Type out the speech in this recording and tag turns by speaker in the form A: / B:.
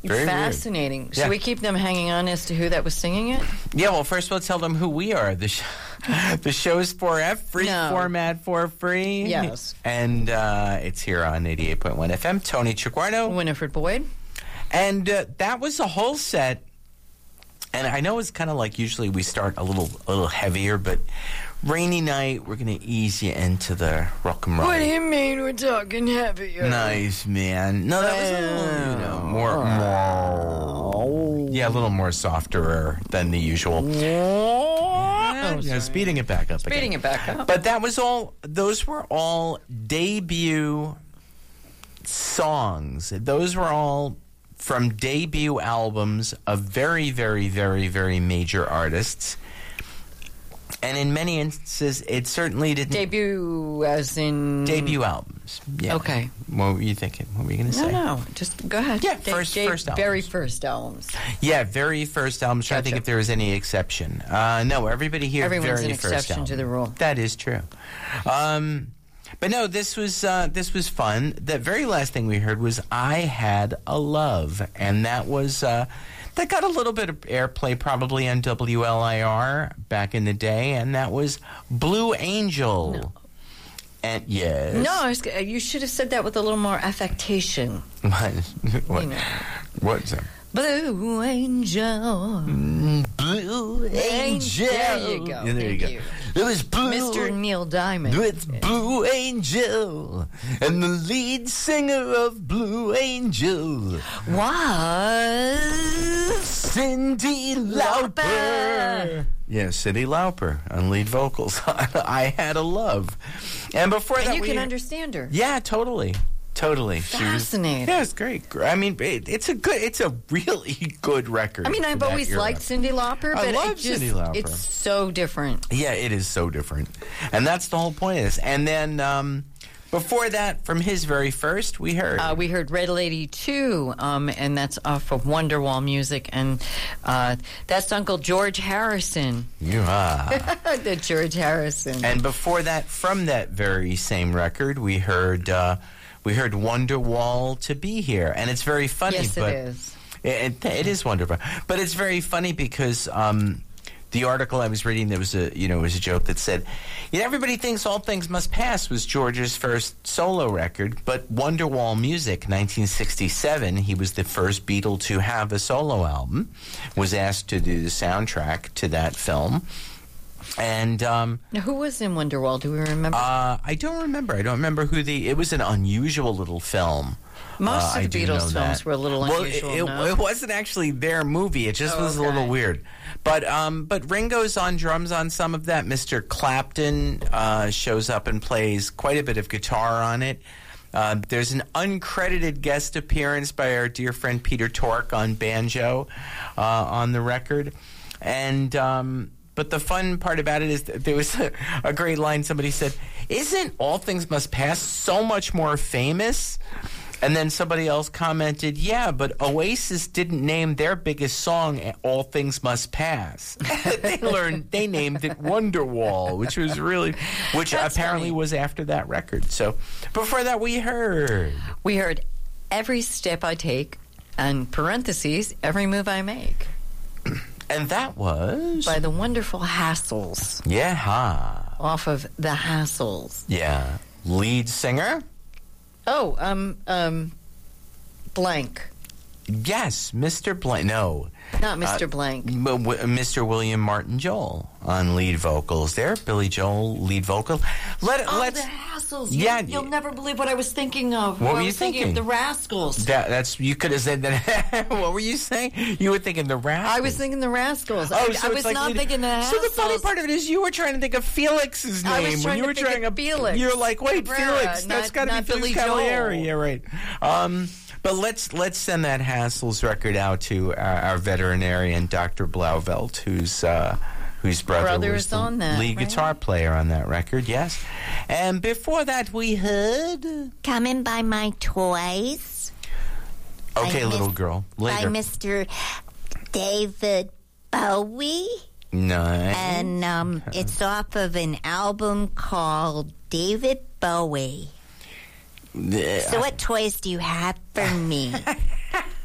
A: Very
B: Fascinating.
A: weird.
B: Should
A: Yeah.
B: we keep them hanging on as to who that was singing it?
A: Yeah, well, first we'll tell them who we are. The show's 4F, free format for free.
B: Yes.
A: And it's here on 88.1 FM. Tony Chiguardo.
B: Winifred Boyd.
A: And that was a whole set. And I know it's kind of like usually we start a little heavier, but rainy night, we're going to ease you into the rock and roll.
B: What do you mean we're talking heavier?
A: Nice, man. No, that was a little, more, a little more softer than the usual. Speeding it back up again.
B: Speeding it back up.
A: But those were all debut songs. Those were all from debut albums of very, very, very, very major artists. And in many instances, it certainly didn't...
B: Debut as in...
A: Debut albums. Yeah.
B: Okay.
A: What were you thinking? What were you going to say?
B: No. Just go ahead.
A: Yeah, first albums.
B: Very first albums.
A: Yeah, very first albums. Trying to think if there was any exception. No, everybody here
B: Everyone's
A: very
B: an
A: first
B: exception
A: album.
B: to the rule.
A: That is true. But no, this was fun. The very last thing we heard was "I Had a Love," and that was that got a little bit of airplay probably on WLIR back in the day, and that was Blue Angel.
B: No.
A: And yes,
B: No, you should have said that with a little more affectation.
A: what?
B: You know.
A: What's that?
B: Blue Angel.
A: Blue Angel.
B: There you go.
A: Yeah, there
B: Thank
A: you
B: you.
A: go. It was Blue.
B: Mr. Neil Diamond.
A: It's Blue Angel, and the lead singer of Blue Angel
B: was
A: Cyndi Lauper. Yeah, Cyndi Lauper on lead vocals. I Had a Love. And before that,
B: And you can understand her.
A: Yeah, totally. Totally.
B: Fascinating.
A: Yeah, it's great. I mean, it's a really good record.
B: I mean, I've always liked Cyndi Lauper, but
A: I love Cyndi Lauper.
B: It's so different.
A: Yeah, it is so different. And that's the whole point of this. And then before that, from his very first, we heard
B: Red Lady 2, and that's off of Wonderwall Music, and that's Uncle George Harrison.
A: Yeah.
B: The George Harrison.
A: And before that, from that very same record, we heard Wonderwall to Be Here. And it's very funny.
B: Yes,
A: but
B: it is.
A: It is wonderful. But it's very funny because the article I was reading, there was a joke that said, everybody thinks All Things Must Pass was George's first solo record, but Wonderwall Music, 1967, he was the first Beatle to have a solo album, was asked to do the soundtrack to that film. And
B: now, who was in Wonderwall? Do we remember?
A: I don't remember. It was an unusual little film.
B: Most of the Beatles films were a little unusual.
A: Well, it wasn't actually their movie. It just was a little weird. But Ringo's on drums on some of that. Mr. Clapton shows up and plays quite a bit of guitar on it. There's an uncredited guest appearance by our dear friend Peter Tork on banjo on the record. And... But the fun part about it is that there was a great line. Somebody said, "Isn't All Things Must Pass so much more famous?" And then somebody else commented, "Yeah, but Oasis didn't name their biggest song All Things Must Pass. They named it Wonderwall, which
B: That's
A: apparently
B: funny.
A: Was after that record." So before that, we heard
B: Every Step I Take, and parentheses, Every Move I Make.
A: And that was
B: by the wonderful Hassles.
A: Yeah.
B: Off of The Hassles.
A: Yeah. Lead singer?
B: Blank.
A: Yes, Mr. Blank. No.
B: Not Mr. Blank.
A: Mr. William Martin Joel on lead vocals there. Billy Joel, lead vocal.
B: The Hassles.
A: Yeah.
B: You'll never believe what I was thinking of.
A: What were you
B: I was thinking of The Rascals.
A: You could have said that. What were you saying? You were thinking The Rascals.
B: I was thinking The Rascals.
A: Oh,
B: I was not thinking The Hassles.
A: So the funny part of it is you were trying to think of Felix's name.
B: I was trying to think of Felix.
A: You're like, wait,
B: Cabrera,
A: Felix. That's got to be Felix
B: Billy
A: Cavalieri.
B: Joel.
A: Yeah, right. But let's send that Hassles record out to our veterinarian, Dr. Blauvelt, whose brother was the
B: on that,
A: lead guitar player on that record. Yes. And before that, we heard
C: Come and Buy My Toys.
A: Okay, little girl. Later.
C: By Mr. David Bowie.
A: Nice.
C: And it's off of an album called David Bowie. So what toys do you have for me?